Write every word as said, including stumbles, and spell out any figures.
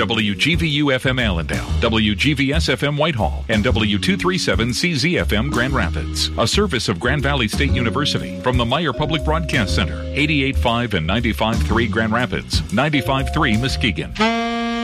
W G V U F M Allendale, W G V S F M Whitehall, and W two thirty-seven C Z F M Grand Rapids. A service of Grand Valley State University from the Meyer Public Broadcast Center, eighty-eight point five and ninety-five point three Grand Rapids, ninety-five point three Muskegon.